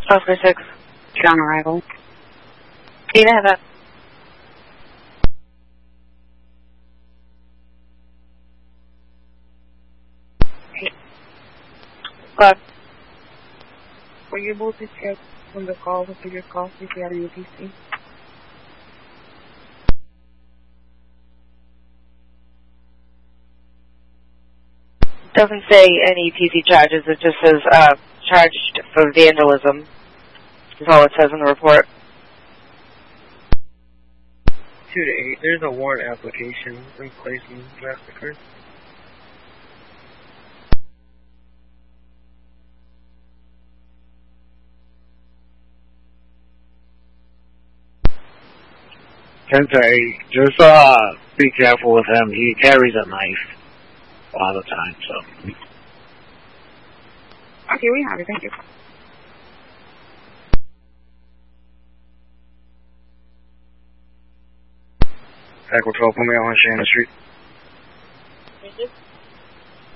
Oscar 6, on arrival. Ada, have that. But were you able to check from the call, the previous call, if you had any PC? Doesn't say any PC charges. It just says charged for vandalism. Is all it says in the report. 2 to 8. There's a warrant application in place in Massacre. Sensei, just be careful with him. He carries a knife all the time, so. Okay, we have it. Thank you. Echo 12, put me on Shannon Street. Thank you.